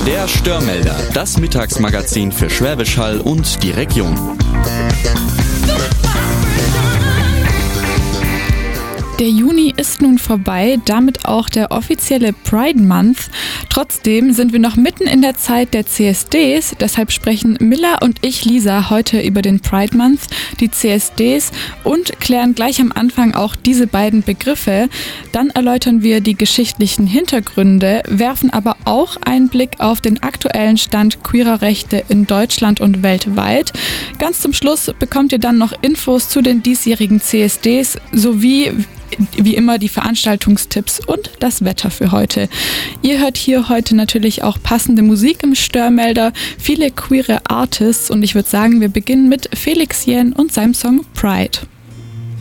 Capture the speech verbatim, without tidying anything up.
Der Störmelder, das Mittagsmagazin für Schwäbisch Hall und die Region. Der Juni ist nun vorbei, damit auch der offizielle Pride Month. Trotzdem sind wir noch mitten in der Zeit der C S Ds, deshalb sprechen Miller und ich, Lisa, heute über den Pride Month, die C S Ds und klären gleich am Anfang auch diese beiden Begriffe. Dann erläutern wir die geschichtlichen Hintergründe, werfen aber auch einen Blick auf den aktuellen Stand queerer Rechte in Deutschland und weltweit. Ganz zum Schluss bekommt ihr dann noch Infos zu den diesjährigen C S Ds sowie wie immer die Veranstaltungstipps und das Wetter für heute. Ihr hört hier heute natürlich auch passende Musik im Störmelder, viele queere Artists und ich würde sagen, wir beginnen mit Felix Jähn und seinem Song Pride.